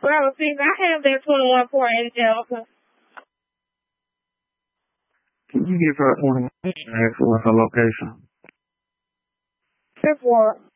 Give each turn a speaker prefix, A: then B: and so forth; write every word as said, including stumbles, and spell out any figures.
A: Well, see, I have that twenty-one port, Angelica.
B: Can you give her one? Ask her her location.
A: Fifth Ward.